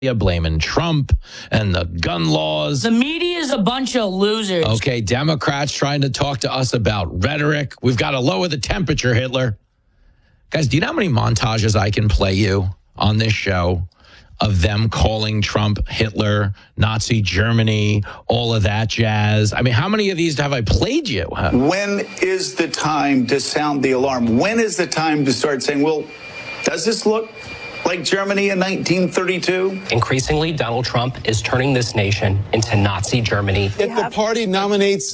blaming Trump and the gun laws. The media is a bunch of losers. Okay, Democrats trying to talk to us about rhetoric. We've got to lower the temperature, Hitler. Guys, do you know how many montages I can play you on this show of them calling Trump Hitler, Nazi Germany, all of that jazz? I mean, how many of these have I played you? When is the time to sound the alarm? When is the time to start saying, well, does this look like Germany in 1932? Increasingly, Donald Trump is turning this nation into Nazi Germany. If the party nominates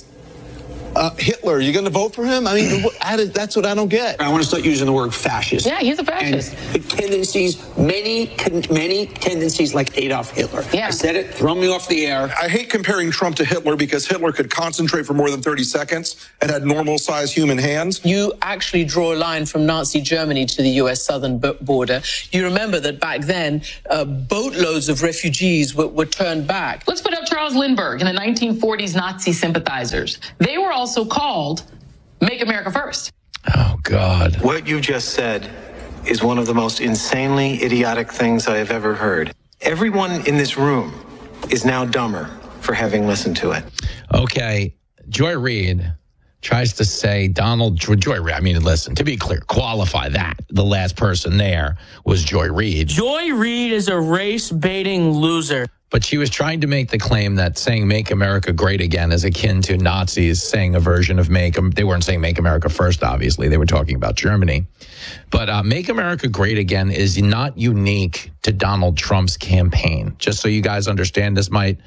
Hitler, you're going to vote for him? I mean, that's what I don't get. I want to start using the word fascist. Yeah, he's a fascist. And tendencies, many tendencies like Adolf Hitler. Yeah. I said it, throw me off the air. I hate comparing Trump to Hitler because Hitler could concentrate for more than 30 seconds and had normal-sized human hands. You actually draw a line from Nazi Germany to the U.S. southern border. You remember that back then, boatloads of refugees were turned back. Let's put up Charles Lindbergh and the 1940s Nazi sympathizers. They were also called Make America First. Oh, God. What you just said is one of the most insanely idiotic things I have ever heard. Everyone in this room is now dumber for having listened to it. Okay, Joy Reid tries to say Joy Reid, I mean, listen, to be clear, qualify that. The last person there was Joy Reid. Joy Reid is a race-baiting loser. But she was trying to make the claim that saying Make America Great Again is akin to Nazis saying a version of they weren't saying Make America First, obviously. They were talking about Germany. But Make America Great Again is not unique to Donald Trump's campaign. Just so you guys understand, this might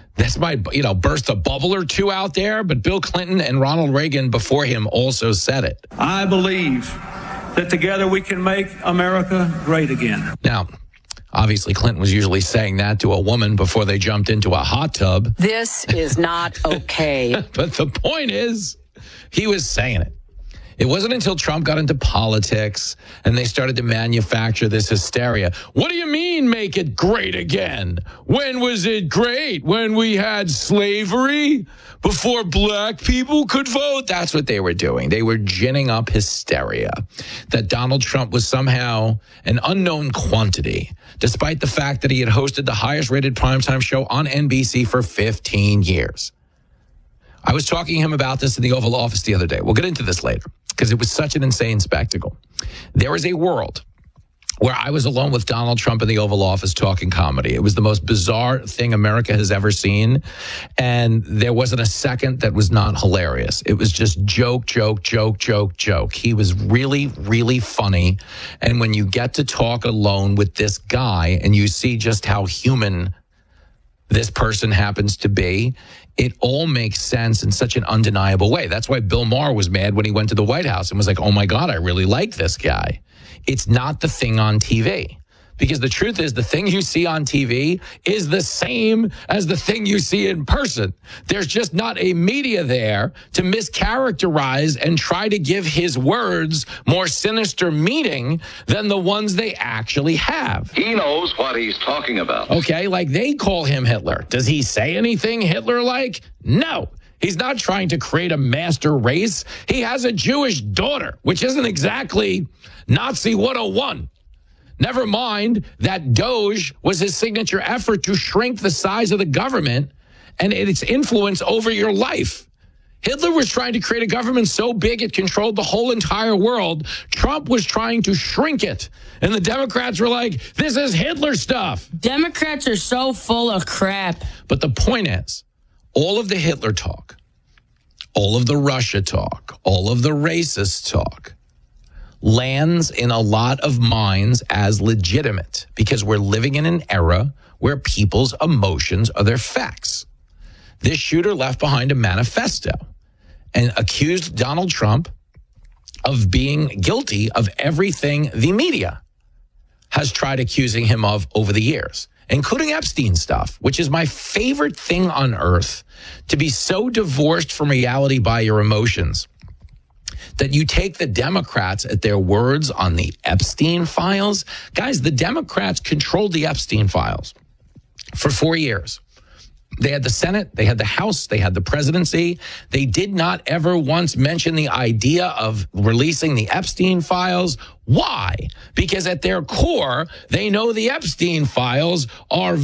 burst a bubble or two out there, but Bill Clinton and Ronald Reagan before him also said it. I believe that together we can make America great again. Now, obviously, Clinton was usually saying that to a woman before they jumped into a hot tub. This is not okay. But the point is, he was saying it. It wasn't until Trump got into politics and they started to manufacture this hysteria. What do you mean, make it great again? When was it great? When we had slavery? Before black people could vote? That's what they were doing. They were ginning up hysteria that Donald Trump was somehow an unknown quantity, despite the fact that he had hosted the highest rated primetime show on NBC for 15 years. I was talking to him about this in the Oval Office the other day. We'll get into this later because it was such an insane spectacle. There is a world where I was alone with Donald Trump in the Oval Office talking comedy. It was the most bizarre thing America has ever seen. And there wasn't a second that was not hilarious. It was just joke. He was really, really funny. And when you get to talk alone with this guy and you see just how human this person happens to be, it all makes sense in such an undeniable way. That's why Bill Maher was mad when he went to the White House and was like, oh my God, I really like this guy. It's not the thing on TV. Because the truth is, the thing you see on TV is the same as the thing you see in person. There's just not a media there to mischaracterize and try to give his words more sinister meaning than the ones they actually have. He knows what he's talking about. Okay, like they call him Hitler. Does he say anything Hitler-like? No. He's not trying to create a master race. He has a Jewish daughter, which isn't exactly Nazi 101. Never mind that Doge was his signature effort to shrink the size of the government and its influence over your life. Hitler was trying to create a government so big it controlled the whole entire world. Trump was trying to shrink it. And the Democrats were like, this is Hitler stuff. Democrats are so full of crap. But the point is, all of the Hitler talk, all of the Russia talk, all of the racist talk lands in a lot of minds as legitimate because we're living in an era where people's emotions are their facts. This shooter left behind a manifesto and accused Donald Trump of being guilty of everything the media has tried accusing him of over the years, including Epstein stuff, which is my favorite thing on earth, to be so divorced from reality by your emotions that you take the Democrats at their words on the Epstein files. Guys, the Democrats controlled the Epstein files for 4 years. They had the Senate, they had the House, they had the presidency. They did not ever once mention the idea of releasing the Epstein files. Why? Because at their core, they know the Epstein files are